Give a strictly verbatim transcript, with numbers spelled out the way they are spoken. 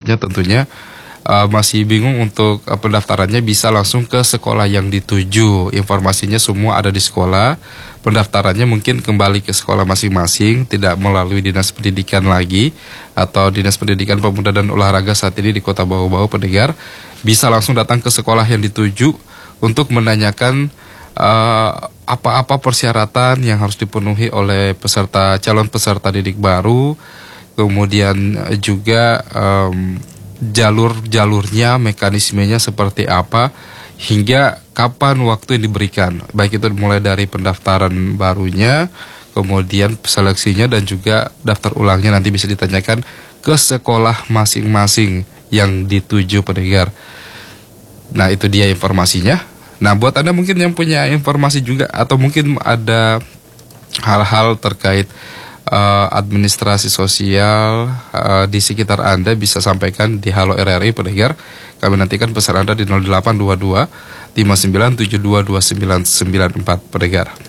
masyarakatnya tentunya uh, masih bingung untuk uh, pendaftarannya, bisa langsung ke sekolah yang dituju. Informasinya semua ada di sekolah. Pendaftarannya mungkin kembali ke sekolah masing-masing, tidak melalui Dinas Pendidikan lagi atau Dinas Pendidikan Pemuda dan Olahraga saat ini di Kota Bau-Bau pendengar. Bisa langsung datang ke sekolah yang dituju untuk menanyakan uh, apa-apa persyaratan yang harus dipenuhi oleh peserta calon peserta didik baru. Kemudian juga um, jalur-jalurnya, mekanismenya seperti apa, hingga kapan waktu yang diberikan. Baik itu mulai dari pendaftaran barunya, kemudian seleksinya, dan juga daftar ulangnya nanti bisa ditanyakan ke sekolah masing-masing yang dituju pendengar. Nah, itu dia informasinya. Nah, buat Anda mungkin yang punya informasi juga, atau mungkin ada hal-hal terkait Uh, administrasi sosial uh, di sekitar Anda, bisa sampaikan di Halo R R I pendengar. Kami nantikan pesan Anda di nol delapan dua dua lima sembilan tujuh dua dua sembilan sembilan empat pendengar.